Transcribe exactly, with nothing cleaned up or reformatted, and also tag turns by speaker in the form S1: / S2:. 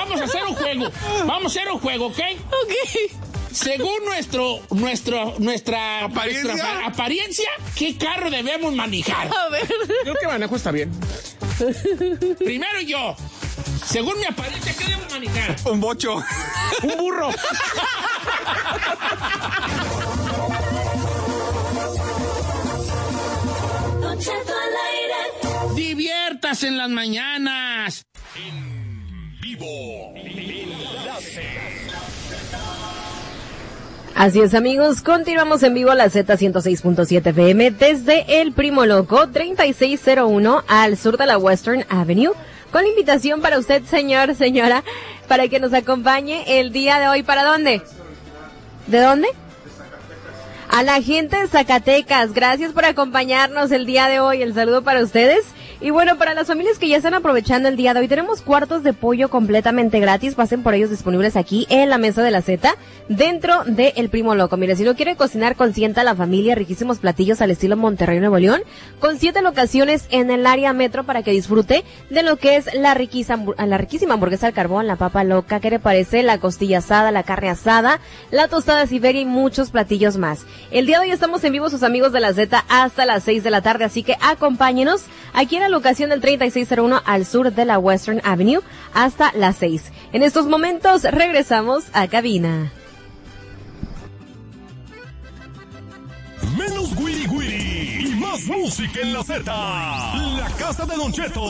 S1: vamos a hacer un juego. Vamos a hacer un juego, ¿ok?
S2: Ok.
S1: Según nuestro, nuestro, nuestra
S3: ¿Apariencia?
S1: nuestra apariencia, ¿qué carro debemos manejar?
S2: A ver.
S3: Creo que manejo está bien.
S1: Primero yo. Según mi apariencia, ¿qué debemos manejar?
S3: Un bocho.
S1: Un burro.
S4: Don Cheto al aire.
S1: Diviértase en las mañanas.
S5: En vivo. Enlace.
S2: Así es, amigos, continuamos en vivo a la Z ciento seis punto siete F M desde el Primo Loco treinta y seis cero uno al sur de la Western Avenue, con la invitación para usted, señor, señora, para que nos acompañe el día de hoy. ¿Para dónde? ¿De dónde? A la gente de Zacatecas, gracias por acompañarnos el día de hoy, el saludo para ustedes. Y bueno, para las familias que ya están aprovechando el día de hoy, tenemos cuartos de pollo completamente gratis, pasen por ellos disponibles aquí en la mesa de la Z, dentro de El Primo Loco. Mire, si lo quiere cocinar, consienta a la familia, riquísimos platillos al estilo Monterrey, Nuevo León, con siete locaciones en el área metro para que disfrute de lo que es la riquísima, la riquísima hamburguesa al carbón, la papa loca, ¿qué le parece? La costilla asada, la carne asada, la tostada Siberia y muchos platillos más. El día de hoy estamos en vivo, sus amigos de la Z, hasta las seis de la tarde, así que acompáñenos aquí en la locación del treinta y seis cero uno al sur de la Western Avenue hasta las seis. En estos momentos regresamos a cabina.
S5: Menos guiri guiri y más música en la Z. La casa de Don Cheto.